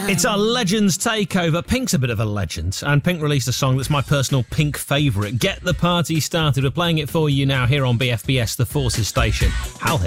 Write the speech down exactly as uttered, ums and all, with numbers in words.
It's our Legends takeover. Pink's a bit of a legend, and Pink released a song that's my personal Pink favourite. Get the party started. We're playing it for you now here on B F B S, the Forces station. Hal here.